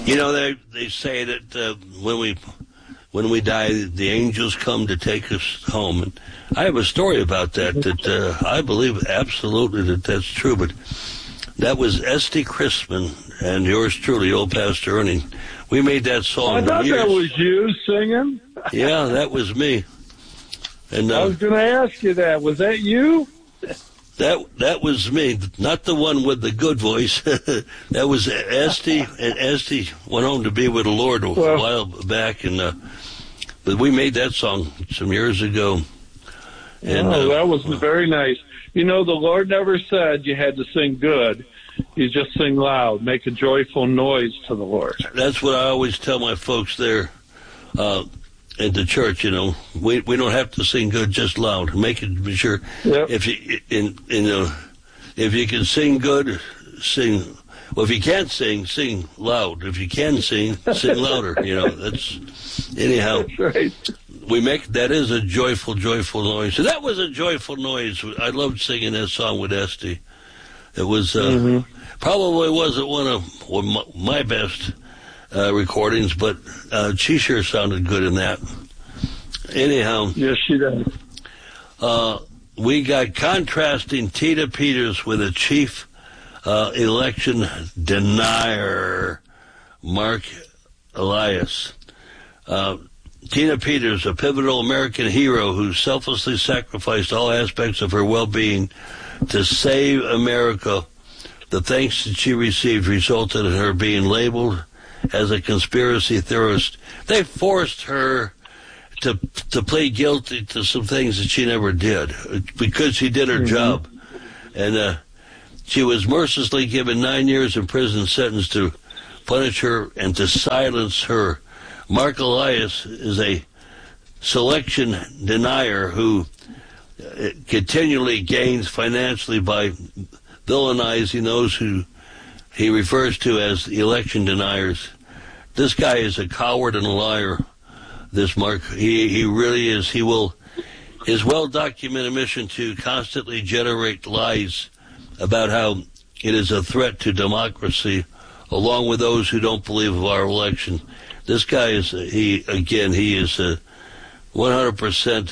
You know, they say that when we die, the angels come to take us home. And I have a story about that I believe absolutely that's true. But that was Esty Christman and yours truly, old Pastor Ernie. We made that song. I thought that was you singing. Yeah, that was me. And I was going to ask you that. Was that you? That was me, not the one with the good voice. That was Esty, and Esty went home to be with the Lord a while back, but we made that song some years ago. And, that was very nice. You know, the Lord never said you had to sing good. You just sing loud, make a joyful noise to the Lord. That's what I always tell my folks there at the church. You know, we don't have to sing good, just loud. Make it be sure. Yep. If you can sing good, sing. Well, if you can't sing loud. If you can sing louder. You know, that's anyhow. That's right. That is a joyful noise. So that was a joyful noise. I loved singing that song with Esty. It was probably wasn't one of my best recordings, but she sure sounded good in that. Anyhow. Yes, she does. We got contrasting Tina Peters with a chief election denier, Mark Elias. Tina Peters, a pivotal American hero who selflessly sacrificed all aspects of her well-being to save America. The thanks that she received resulted in her being labeled as a conspiracy theorist. They forced her to plead guilty to some things that she never did because she did her job. And she was mercilessly given 9 years in prison sentence to punish her and to silence her. Mark Elias is a selection denier who continually gains financially by villainizing those who he refers to as election deniers. This guy is a coward and a liar, this Mark. He really is. His well-documented mission to constantly generate lies about how it is a threat to democracy, along with those who don't believe of our election. This guy is, he is 100%,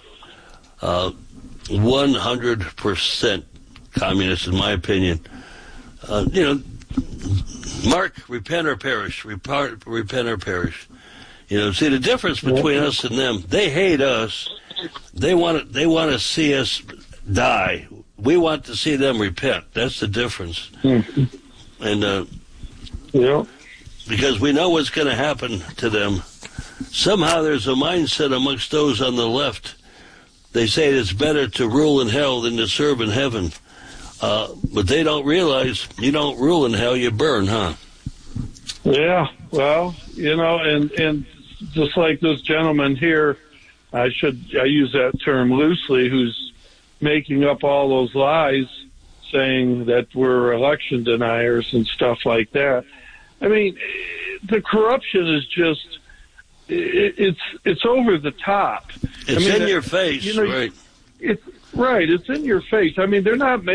100% communist, in my opinion. You know, Mark, repent or perish. Repent or perish. You know, see the difference between us and them. They hate us. They want to see us die. We want to see them repent. That's the difference. And because we know what's going to happen to them. Somehow there's a mindset amongst those on the left. They say it's better to rule in hell than to serve in heaven. But they don't realize you don't rule in hell, you burn, huh? Yeah, well, you know, and just like this gentleman here, I use that term loosely, who's making up all those lies, saying that we're election deniers and stuff like that. I mean, the corruption is just, it's over the top. It's in your face, you know, right? It's in your face. I mean, they're not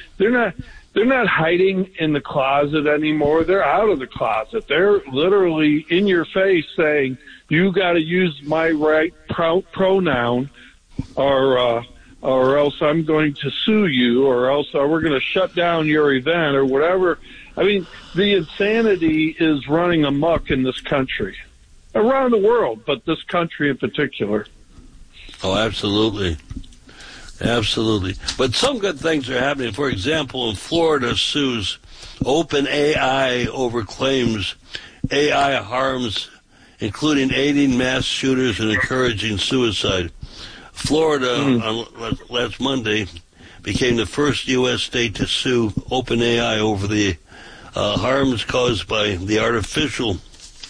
hiding in the closet anymore. They're out of the closet. They're literally in your face saying, you got to use my right pronoun or else I'm going to sue you, or else we're going to shut down your event or whatever. I mean, the insanity is running amok in this country, around the world, but this country in particular. Oh, absolutely. Absolutely. But some good things are happening. For example, in Florida sues OpenAI over claims AI harms, including aiding mass shooters and encouraging suicide. Florida, last Monday, became the first U.S. state to sue OpenAI over the harms caused by the artificial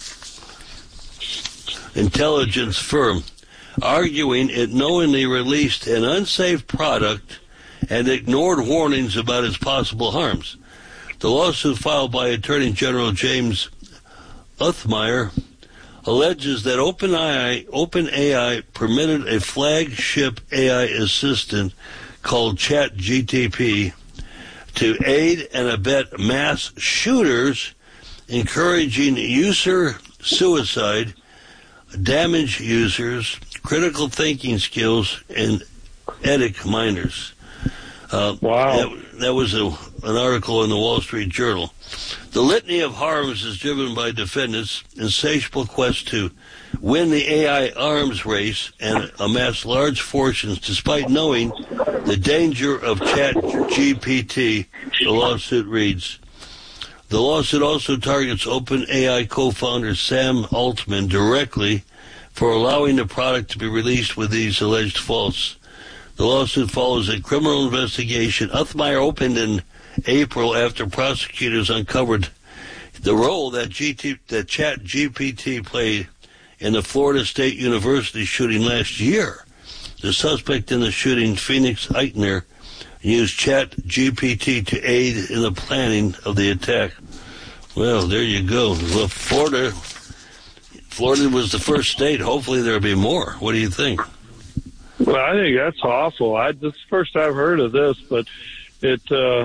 intelligence firm, arguing it knowingly released an unsafe product and ignored warnings about its possible harms. The lawsuit filed by Attorney General James Othmeyer alleges that OpenAI permitted a flagship AI assistant called ChatGPT to aid and abet mass shooters encouraging user suicide, damage users, critical thinking skills, and ethic minors. Wow. That was an article in the Wall Street Journal. The litany of harms is driven by defendants' insatiable quest to win the AI arms race and amass large fortunes despite knowing the danger of ChatGPT, the lawsuit reads. The lawsuit also targets OpenAI co-founder Sam Altman directly for allowing the product to be released with these alleged faults. The lawsuit follows a criminal investigation Uthmire opened in April after prosecutors uncovered the role that ChatGPT played in the Florida State University shooting last year. The suspect in the shooting, Phoenix Eitner, used ChatGPT to aid in the planning of the attack. Well, there you go. Well, Florida was the first state. Hopefully there'll be more. What do you think? Well, I think that's awful. This is the first I've heard of this, but it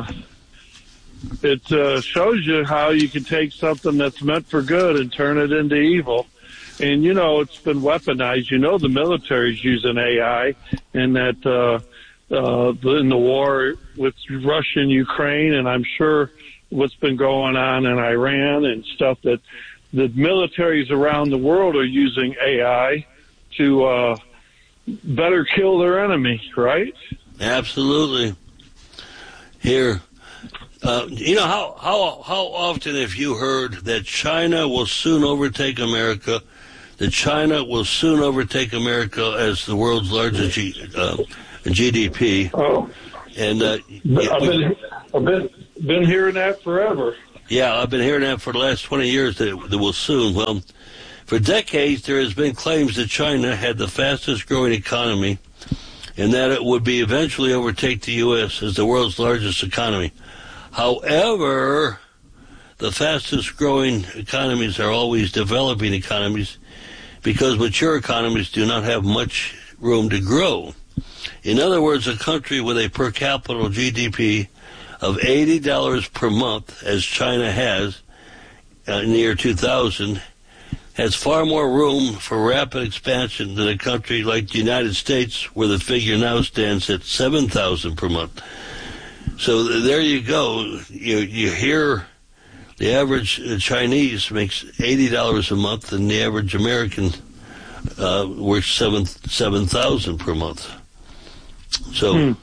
shows you how you can take something that's meant for good and turn it into evil. And, it's been weaponized. The military's using AI and that in the war with Russia and Ukraine, and I'm sure what's been going on in Iran and stuff, that the militaries around the world are using AI to better kill their enemy, right? Absolutely. Here, how often have you heard that China will soon overtake America? That China will soon overtake America as the world's largest GDP. Oh, and I've been hearing that forever. Yeah, I've been hearing that for the last 20 years that will soon. Well, for decades there has been claims that China had the fastest growing economy and that it would be eventually overtake the U.S. as the world's largest economy. However, the fastest growing economies are always developing economies because mature economies do not have much room to grow. In other words, a country with a per capita GDP of $80 per month, as China has in the year 2000, has far more room for rapid expansion than a country like the United States, where the figure now stands at $7,000 per month. So there you go. You hear the average Chinese makes $80 a month, and the average American works $7,000 per month. So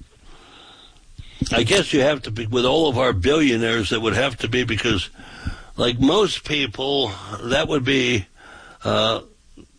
I guess you have to be, with all of our billionaires, it would have to be, because like most people, that would be, about,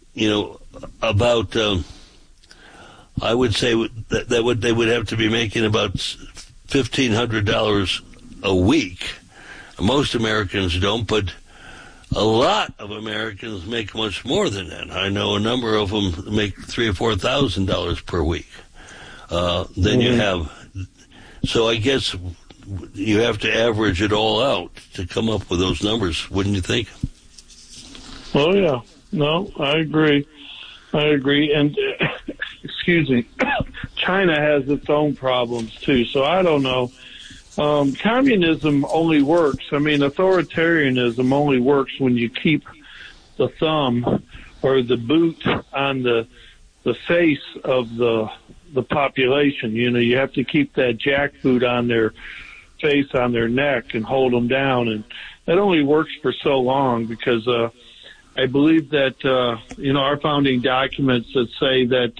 I would say they would have to be making about $1,500 a week. Most Americans don't, but a lot of Americans make much more than that. I know a number of them make $3,000 or $4,000 per week. Then you have, so I guess you have to average it all out to come up with those numbers, wouldn't you think? Oh, yeah. No, I agree. And, excuse me, China has its own problems, too, so I don't know. Communism only works. Authoritarianism only works when you keep the thumb or the boot on the face of the population. You have to keep that jackboot on their face, on their neck, and hold them down. And that only works for so long, because I believe that our founding documents that say that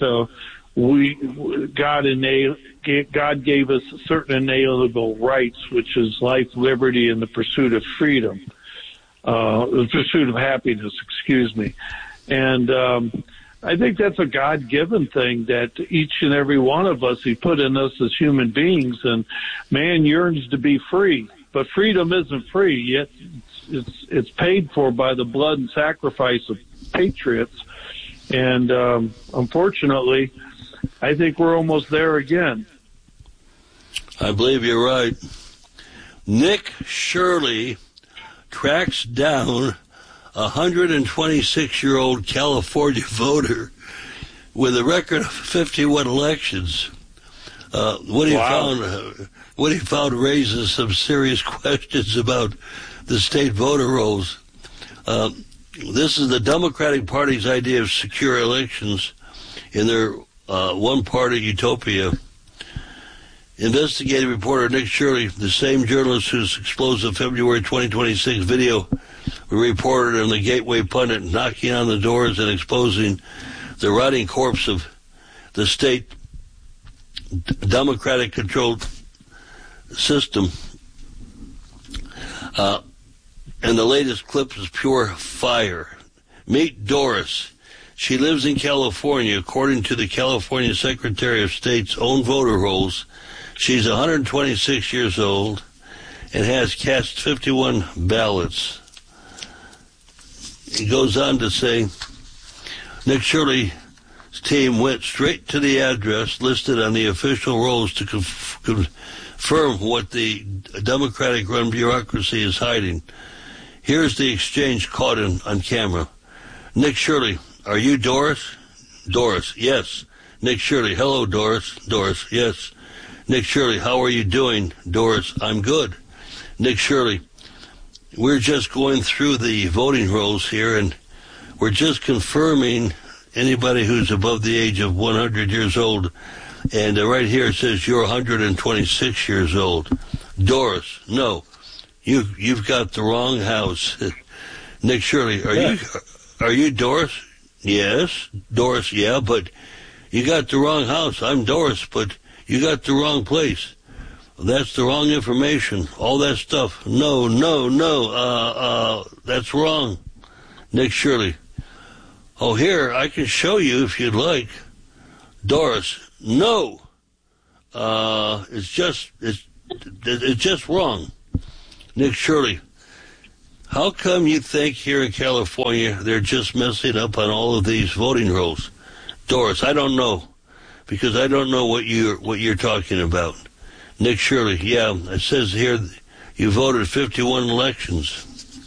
God gave us certain inalienable rights, which is life, liberty, and the pursuit of freedom, the pursuit of happiness, excuse me. And I think that's a God-given thing that each and every one of us, He put in us as human beings, and man yearns to be free. But freedom isn't free, yet it's paid for by the blood and sacrifice of patriots. And unfortunately, I think we're almost there again. I believe you're right. Nick Shirley tracks down a 126-year-old California voter with a record of 51 elections. What he found raises some serious questions about the state voter rolls. This is the Democratic Party's idea of secure elections in their one-party utopia. Investigative reporter Nick Shirley, the same journalist whose explosive February 2026 video we reported on the Gateway Pundit knocking on the doors and exposing the rotting corpse of the state Democratic-controlled system. And the latest clip is pure fire. Meet Doris. She lives in California. According to the California Secretary of State's own voter rolls, she's 126 years old and has cast 51 ballots. He goes on to say, Nick Shirley's team went straight to the address listed on the official rolls to confirm what the Democratic-run bureaucracy is hiding. Here's the exchange caught on camera. Nick Shirley, are you Doris? Doris, yes. Nick Shirley, hello, Doris. Doris, yes. Nick Shirley, how are you doing? Doris, I'm good. Nick Shirley, we're just going through the voting rolls here, and we're just confirming anybody who's above the age of 100 years old. And right here it says you're 126 years old. Doris, no. You've got the wrong house. Nick Shirley, are you Doris? Yes. Doris, yeah, but you got the wrong house. I'm Doris, but you got the wrong place. That's the wrong information. All that stuff. No. That's wrong. Nick Shirley. Oh, here, I can show you if you'd like. Doris, no. It's just wrong. Nick Shirley, how come you think here in California they're just messing up on all of these voting rolls? Doris, I don't know, because I don't know what you're talking about. Nick Shirley, yeah, it says here you voted 51 elections.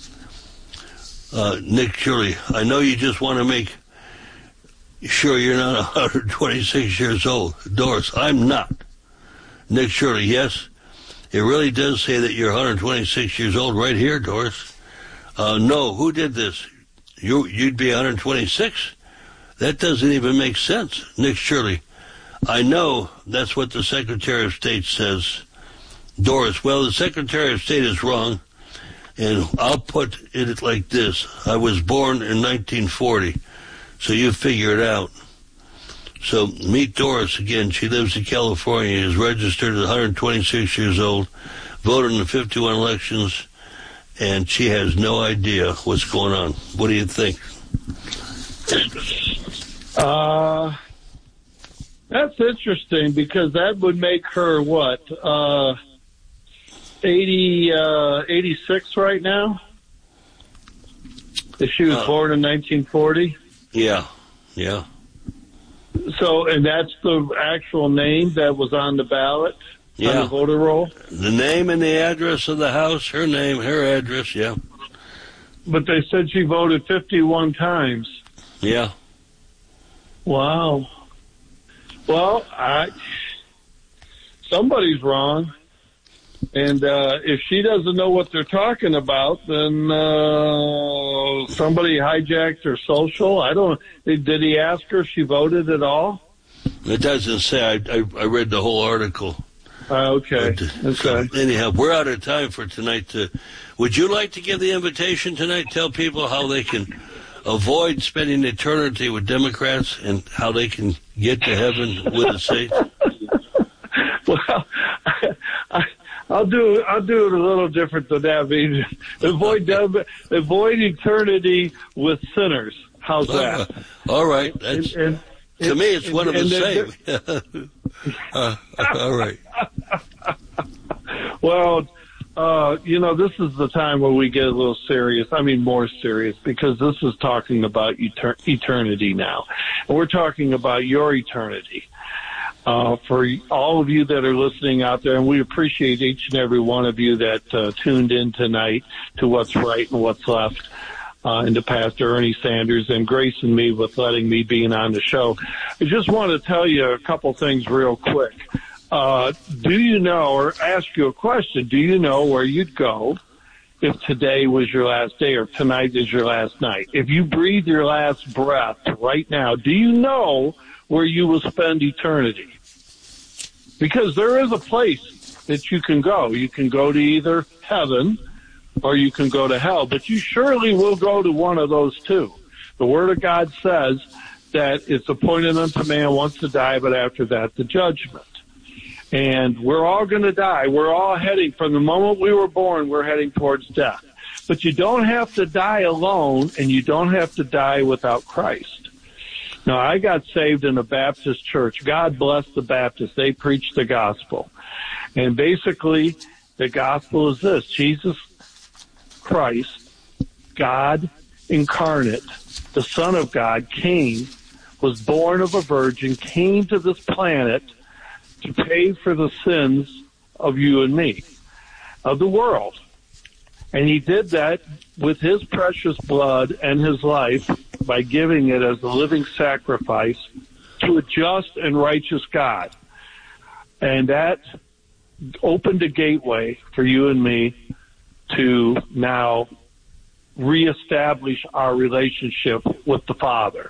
Nick Shirley, I know you just want to make sure you're not 126 years old. Doris, I'm not. Nick Shirley, yes. It really does say that you're 126 years old right here, Doris. No, who did this? You'd be 126? That doesn't even make sense. Nick Shirley, I know that's what the Secretary of State says. Doris, well, the Secretary of State is wrong, and I'll put it like this. I was born in 1940, so you figure it out. So meet Doris again. She lives in California, is registered at 126 years old, voted in the 51 elections, and she has no idea what's going on. What do you think? That's interesting, because that would make her, 86 right now? If she was born in 1940? Yeah. So, and that's the actual name that was on the ballot? Yeah. On the voter roll? The name and the address of the house, her name, her address, yeah. But they said she voted 51 times. Yeah. Wow. Well, somebody's wrong. And if she doesn't know what they're talking about, then somebody hijacked her social. I don't. Did he ask her if she voted at all? It doesn't say. I read the whole article. Okay. So anyhow, we're out of time for tonight. Would you like to give the invitation tonight? Tell people how they can avoid spending eternity with Democrats and how they can get to heaven with the saints. Well, I'll do it a little different than that. I mean, avoid eternity with sinners. How's that? All right. That's, to me, it's one of the same. All right. Well, this is the time where we get a little serious. I mean, more serious, because this is talking about eternity now. And we're talking about your eternity. For all of you that are listening out there, and we appreciate each and every one of you that tuned in tonight to What's Right and What's Left, and to Pastor Ernie Sanders and gracing me with letting me be on the show. I just want to tell you a couple things real quick. Do you know, or ask you a question, do you know where you'd go if today was your last day or tonight is your last night. If you breathe your last breath right now, do you know where you will spend eternity? Because there is a place that you can go. You can go to either heaven or you can go to hell, but you surely will go to one of those two. The Word of God says that it's appointed unto man once to die, but after that, the judgment. And we're all going to die. We're all heading, from the moment we were born, we're heading towards death. But you don't have to die alone, and you don't have to die without Christ. Now, I got saved in a Baptist church. God bless the Baptists. They preach the gospel. And basically, the gospel is this: Jesus Christ, God incarnate, the Son of God, came, was born of a virgin, came to this planet to pay for the sins of you and me, of the world. And he did that with his precious blood and his life by giving it as a living sacrifice to a just and righteous God. And that opened a gateway for you and me to now reestablish our relationship with the Father.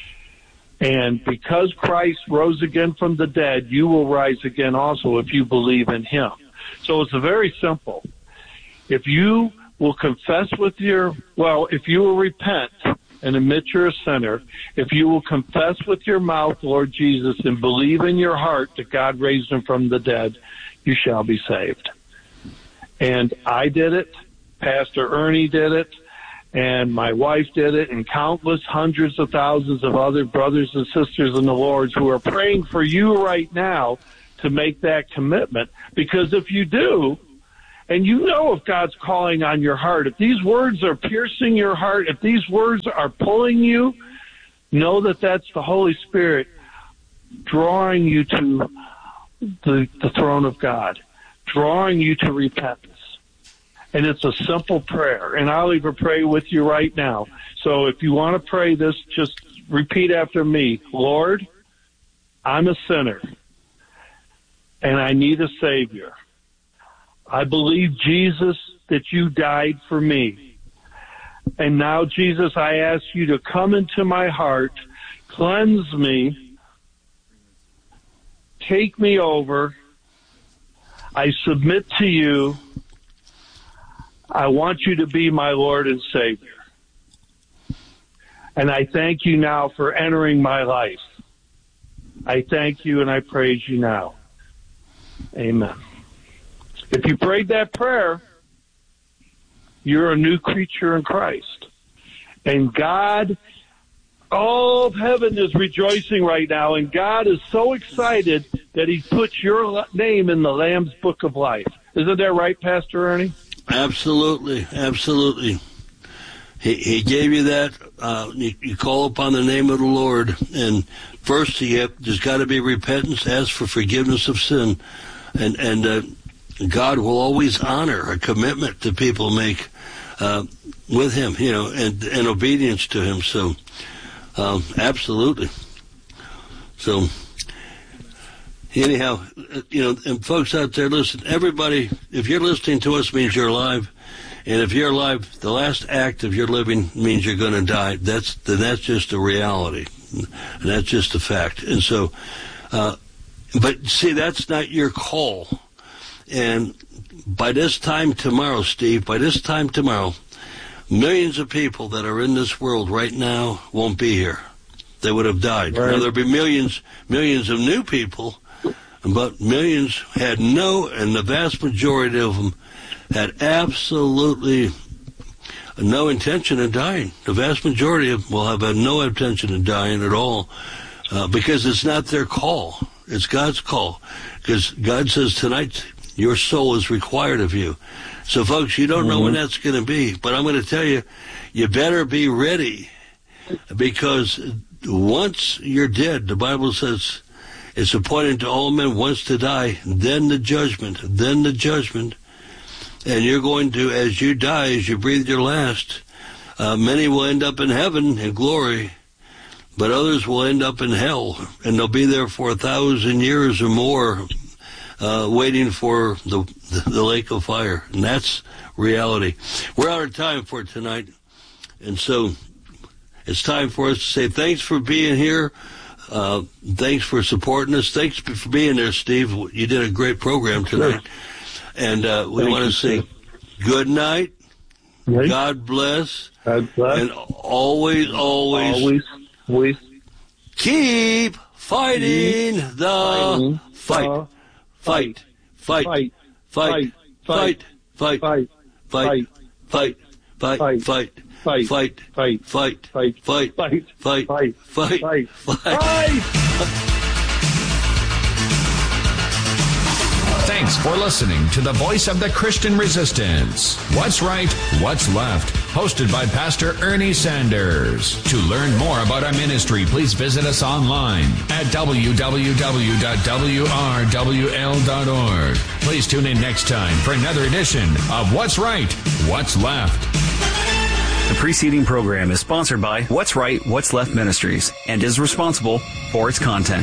And because Christ rose again from the dead, you will rise again also if you believe in him. So it's very simple. If you will confess with if you will repent and admit you're a sinner, if you will confess with your mouth, Lord Jesus, and believe in your heart that God raised him from the dead, you shall be saved. And I did it. Pastor Ernie did it. And my wife did it, and countless hundreds of thousands of other brothers and sisters in the Lord who are praying for you right now to make that commitment. Because if you do, and you know if God's calling on your heart, if these words are piercing your heart, if these words are pulling you, know that that's the Holy Spirit drawing you to the throne of God, drawing you to repentance. And it's a simple prayer. And I'll even pray with you right now. So if you want to pray this, just repeat after me. Lord, I'm a sinner, and I need a Savior. I believe, Jesus, that you died for me. And now, Jesus, I ask you to come into my heart, cleanse me, take me over. I submit to you. I want you to be my Lord and Savior. And I thank you now for entering my life. I thank you and I praise you now. Amen. If you prayed that prayer, you're a new creature in Christ. And God, all of heaven is rejoicing right now, and God is so excited that he put your name in the Lamb's Book of Life. Isn't that right, Pastor Ernie? Absolutely, absolutely. He gave you that. You call upon the name of the Lord, and first there's got to be repentance, ask for forgiveness of sin, and God will always honor a commitment that people make with Him, and obedience to Him. So, absolutely. So. Anyhow, and folks out there, listen, everybody, if you're listening to us, means you're alive. And if you're alive, the last act of your living means you're going to die. That's just a reality. And that's just a fact. And so, but see, that's not your call. And by this time tomorrow, Steve, millions of people that are in this world right now won't be here. They would have died. Right. Now, there'll be millions of new people, but millions had and the vast majority of them had absolutely no intention of dying. The vast majority of them will have no intention of dying at all, because it's not their call. It's God's call. Because God says tonight, your soul is required of you. So, folks, you don't know when that's going to be, but I'm going to tell you, you better be ready, because once you're dead, the Bible says, it's appointed to all men once to die, then the judgment. And you're going to, as you die, as you breathe your last, many will end up in heaven in glory, but others will end up in hell, and they'll be there for 1,000 years or more waiting for the lake of fire. And that's reality. We're out of time for tonight. And so it's time for us to say thanks for being here. Thanks for supporting us. Thanks for being there, Steve. You did a great program tonight. And we want to say good night. Right. God bless. God bless. And always keep fighting the fight. Fight. Fight. Fight. Fight. Fight. Fight. Fight. Fight. Fight. Fight. Fight. Fight. Fight. Fight. Fight. Fight. Fight. Fight. Fight. Thanks for listening to the Voice of the Christian Resistance. What's Right, What's Left? Hosted by Pastor Ernie Sanders. To learn more about our ministry, please visit us online at www.wrwl.org. Please tune in next time for another edition of What's Right, What's Left. The preceding program is sponsored by What's Right, What's Left Ministries and is responsible for its content.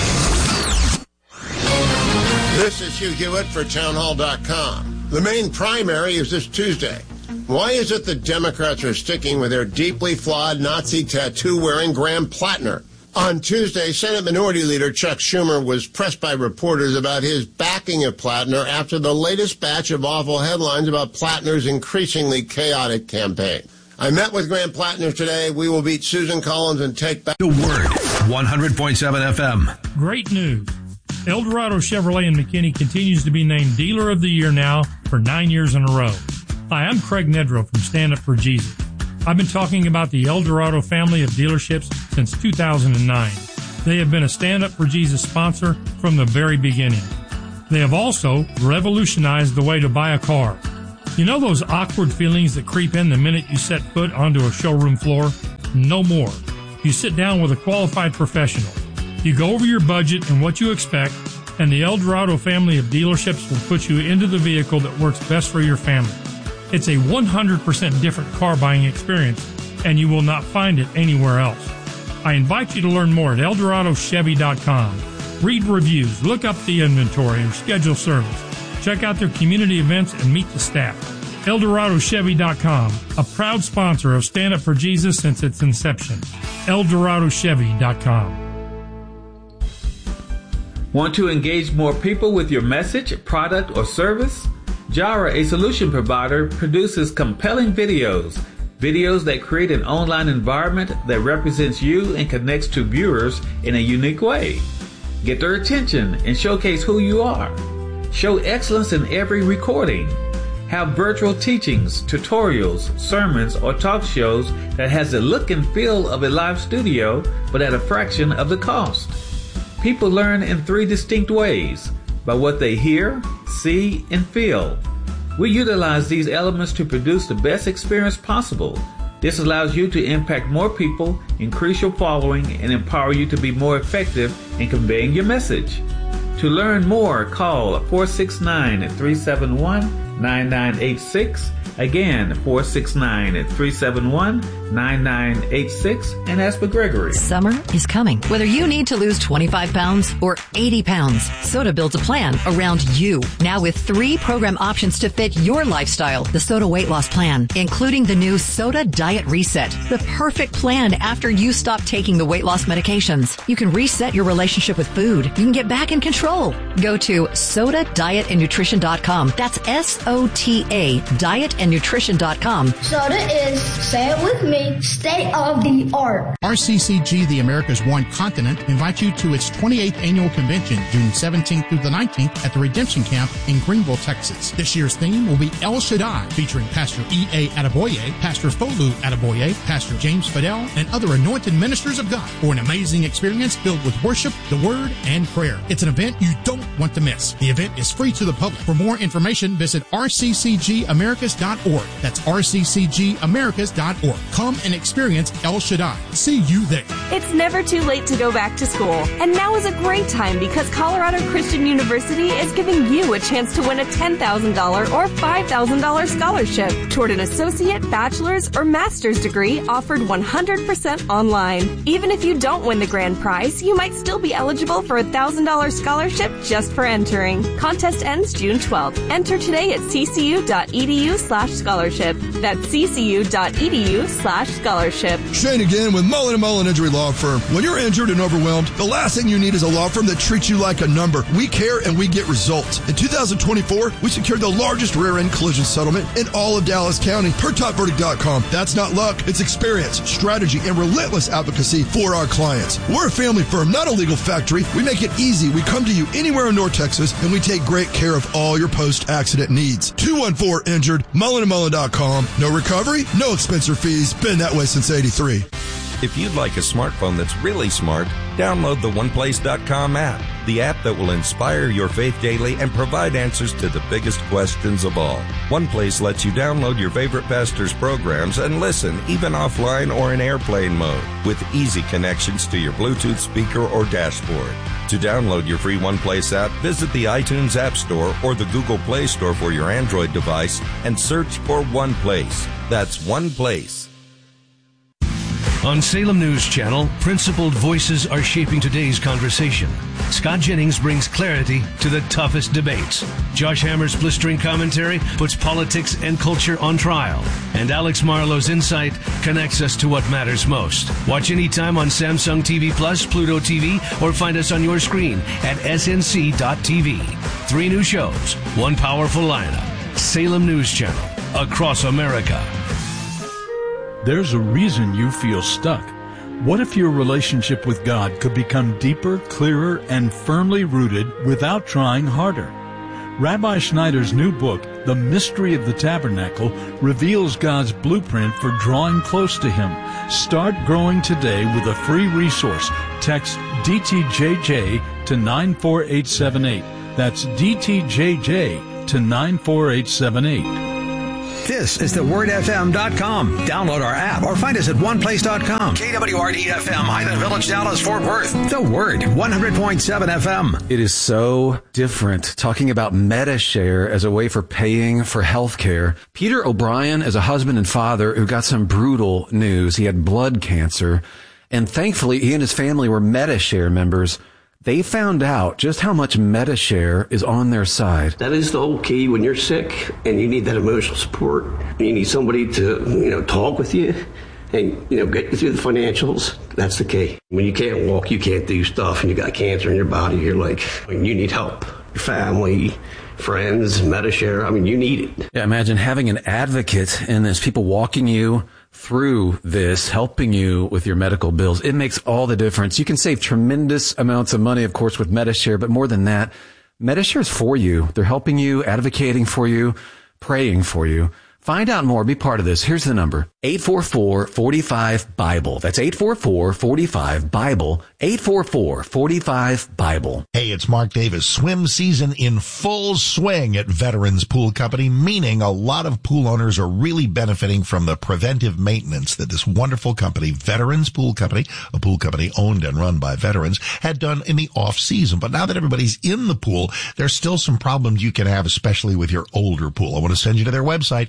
This is Hugh Hewitt for townhall.com. The main primary is this Tuesday. Why is it the Democrats are sticking with their deeply flawed Nazi tattoo-wearing Graham Plattner? On Tuesday, Senate Minority Leader Chuck Schumer was pressed by reporters about his backing of Plattner after the latest batch of awful headlines about Plattner's increasingly chaotic campaign. I met with Graham Plattner today. We will beat Susan Collins and take back the Word, 100.7 FM. Great news. Eldorado Chevrolet in McKinney continues to be named Dealer of the Year now for 9 years in a row. Hi, I'm Craig Nedrow from Stand Up for Jesus. I've been talking about the Eldorado family of dealerships since 2009. They have been a Stand Up for Jesus sponsor from the very beginning. They have also revolutionized the way to buy a car. You know those awkward feelings that creep in the minute you set foot onto a showroom floor? No more. You sit down with a qualified professional. You go over your budget and what you expect, and the Eldorado family of dealerships will put you into the vehicle that works best for your family. It's a 100% different car buying experience, and you will not find it anywhere else. I invite you to learn more at EldoradoChevy.com. Read reviews, look up the inventory, and schedule service. Check out their community events and meet the staff. EldoradoChevy.com, a proud sponsor of Stand Up for Jesus since its inception. EldoradoChevy.com. Want to engage more people with your message, product, or service? Jara, a solution provider, produces compelling videos that create an online environment that represents you and connects to viewers in a unique way. Get their attention and showcase who you are. Show excellence in every recording. Have virtual teachings, tutorials, sermons, or talk shows that has the look and feel of a live studio, but at a fraction of the cost. People learn in 3 distinct ways: by what they hear, see, and feel. We utilize these elements to produce the best experience possible. This allows you to impact more people, increase your following, and empower you to be more effective in conveying your message. To learn more, call 469-371-9986. Again, 469-371-9986, and ask for Gregory. Summer is coming. Whether you need to lose 25 pounds or 80 pounds, Soda builds a plan around you. Now with 3 program options to fit your lifestyle. The Soda Weight Loss Plan, including the new Soda Diet Reset, the perfect plan after you stop taking the weight loss medications. You can reset your relationship with food. You can get back in control. Go to SodaDietAndNutrition.com. That's SOTA, dietandnutrition.com. Soda is, say it with me, state of the art. RCCG, the America's One Continent, invites you to its 28th annual convention, June 17th through the 19th at the Redemption Camp in Greenville, Texas. This year's theme will be El Shaddai, featuring Pastor E.A. Adeboye, Pastor Folu Adeboye, Pastor James Fidel, and other anointed ministers of God for an amazing experience filled with worship, the Word, and prayer. It's an event you don't want to miss. The event is free to the public. For more information, visit rccgamerica.com rccgamericas.org. That's rccgamericas.org. Come and experience El Shaddai. See you there. It's never too late to go back to school. And now is a great time because Colorado Christian University is giving you a chance to win a $10,000 or $5,000 scholarship toward an associate, bachelor's, or master's degree offered 100% online. Even if you don't win the grand prize, you might still be eligible for a $1,000 scholarship just for entering. Contest ends June 12th. Enter today at ccu.edu/scholarship. That's ccu.edu/scholarship. Shane again with Mullen & Mullen Injury Law Firm. When you're injured and overwhelmed, the last thing you need is a law firm that treats you like a number. We care and we get results. In 2024, we secured the largest rear-end collision settlement in all of Dallas County per topverdict.com. That's not luck. It's experience, strategy, and relentless advocacy for our clients. We're a family firm, not a legal factory. We make it easy. We come to you anywhere in North Texas, and we take great care of all your post-accident needs. 214-INJURED, mullenandmullen.com. No recovery, no expense or fees. Been that way since 83. If you'd like a smartphone that's really smart, download the OnePlace.com app, the app that will inspire your faith daily and provide answers to the biggest questions of all. OnePlace lets you download your favorite pastor's programs and listen, even offline or in airplane mode, with easy connections to your Bluetooth speaker or dashboard. To download your free OnePlace app, visit the iTunes App Store or the Google Play Store for your Android device and search for OnePlace. That's OnePlace. On Salem News Channel, principled voices are shaping today's conversation. Scott Jennings brings clarity to the toughest debates. Josh Hammer's blistering commentary puts politics and culture on trial. And Alex Marlowe's insight connects us to what matters most. Watch anytime on Samsung TV Plus, Pluto TV, or find us on your screen at snc.tv. 3 new shows, 1 powerful lineup. Salem News Channel, across America. There's a reason you feel stuck. What if your relationship with God could become deeper, clearer, and firmly rooted without trying harder? Rabbi Schneider's new book, The Mystery of the Tabernacle, reveals God's blueprint for drawing close to Him. Start growing today with a free resource. Text DTJJ to 94878. That's DTJJ to 94878. This is thewordfm.com. Download our app or find us at oneplace.com. KWRD-FM, Highland Village, Dallas, Fort Worth. The Word, 100.7 FM. It is so different talking about MediShare as a way for paying for health care. Peter O'Brien is a husband and father who got some brutal news. He had blood cancer, and thankfully he and his family were MediShare members. They found out just how much MediShare is on their side. That is the whole key when you're sick and you need that emotional support. You need somebody to, talk with you and, get you through the financials. That's the key. When you can't walk, you can't do stuff, and you got cancer in your body, you're like, you need help. Your family, friends, MediShare, you need it. Yeah, imagine having an advocate in this, people walking you through this, helping you with your medical bills. It makes all the difference. You can save tremendous amounts of money, of course, with MediShare, but more than that, MediShare is for you. They're helping you, advocating for you, praying for you. Find out more. Be part of this. Here's the number. 844-45-BIBLE. That's 844-45-BIBLE. 844-45-BIBLE. Hey, it's Mark Davis. Swim season in full swing at Veterans Pool Company, meaning a lot of pool owners are really benefiting from the preventive maintenance that this wonderful company, Veterans Pool Company, a pool company owned and run by veterans, had done in the off season. But now that everybody's in the pool, there's still some problems you can have, especially with your older pool. I want to send you to their website,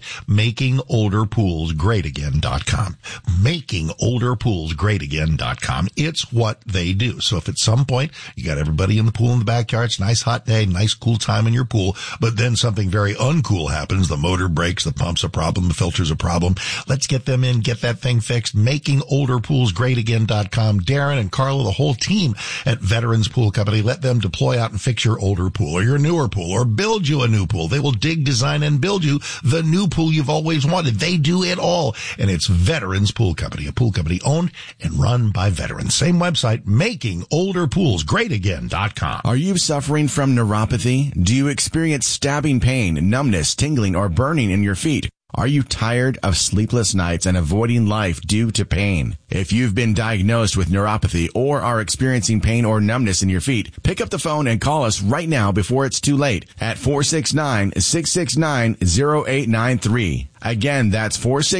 MakingOlderPoolsGreatAgain.com. MakingOlderPoolsGreatAgain.com. It's what they do. So if at some point you got everybody in the pool in the backyard, it's a nice hot day, nice cool time in your pool, but then something very uncool happens, the motor breaks, the pump's a problem, the filter's a problem, let's get them in, get that thing fixed. MakingOlderPoolsGreatAgain.com. Darren and Carla, the whole team at Veterans Pool Company, let them deploy out and fix your older pool or your newer pool or build you a new pool. They will dig, design, and build you the new pool you've always wanted. They do it all. And it's Veterans Pool Company, a pool company owned and run by veterans. Same website, MakingOlderPoolsGreatAgain.com. Are you suffering from neuropathy? Do you experience stabbing pain, numbness, tingling, or burning in your feet? Are you tired of sleepless nights and avoiding life due to pain? If you've been diagnosed with neuropathy or are experiencing pain or numbness in your feet, pick up the phone and call us right now before it's too late at 469-669-0893. Again, that's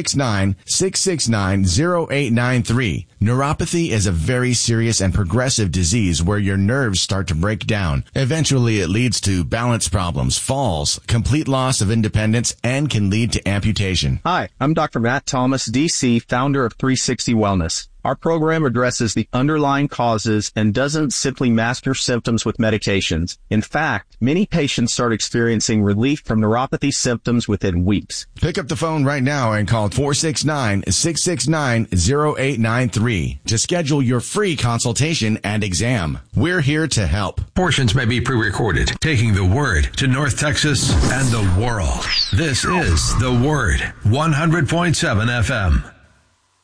469-669-0893. Neuropathy is a very serious and progressive disease where your nerves start to break down. Eventually, it leads to balance problems, falls, complete loss of independence, and can lead to amputation. Hi, I'm Dr. Matt Thomas, DC, founder of 360 Wellness. Our program addresses the underlying causes and doesn't simply mask your symptoms with medications. In fact, many patients start experiencing relief from neuropathy symptoms within weeks. Pick up the phone right now and call 469-669-0893 to schedule your free consultation and exam. We're here to help. Portions may be pre-recorded, taking the Word to North Texas and the world. This is The Word, 100.7 FM.